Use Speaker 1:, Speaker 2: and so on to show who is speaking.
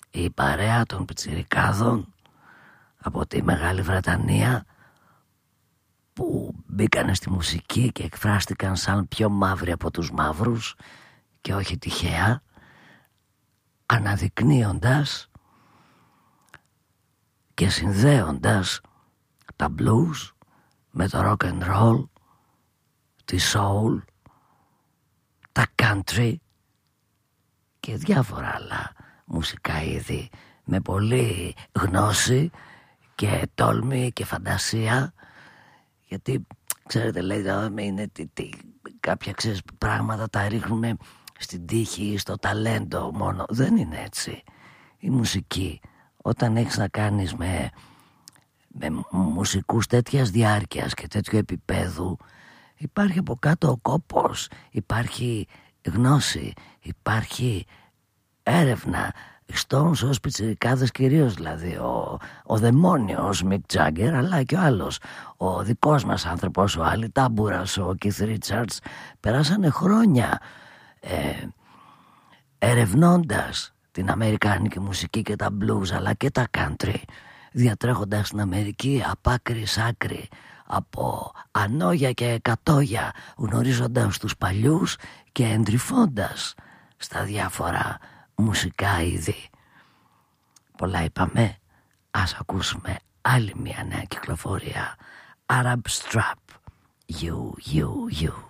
Speaker 1: η παρέα των πιτσιρικάδων από τη Μεγάλη Βρετανία που μπήκανε στη μουσική και εκφράστηκαν σαν πιο μαύροι από τους μαύρους και όχι τυχαία, αναδεικνύοντας και συνδέοντας τα blues με το rock and roll, τη soul, τα country και διάφορα άλλα μουσικά είδη με πολύ γνώση και τόλμη και φαντασία, γιατί ξέρετε, λέει, είναι κάποια πράγματα τα ρίχνουμε στην τύχη, στο ταλέντο μόνο. Δεν είναι έτσι. Η μουσική, όταν έχεις να κάνεις με μουσικούς τέτοιας διάρκειας και τέτοιου επίπεδου, υπάρχει από κάτω ο κόπος, υπάρχει γνώση, υπάρχει έρευνα. Stones ως πιτσιρικάδες κυρίως, δηλαδή ο δαιμόνιος Μικ Τζάγκερ, αλλά και ο άλλος, ο δικός μας άνθρωπος, ο Άλλη Τάμπουρας, ο Κιθ Ρίτσαρτς, περάσανε χρόνια ερευνώντας την αμερικάνικη μουσική και τα blues αλλά και τα country, διατρέχοντας την Αμερική απ' άκρη σ' άκρη, από ανόγια και εκατόγια, γνωρίζοντας τους παλιούς και εντρυφώντας στα διάφορα μουσικά είδη. Πολλά είπαμε, ας ακούσουμε άλλη μια νέα κυκλοφορία. Arab Strap, You.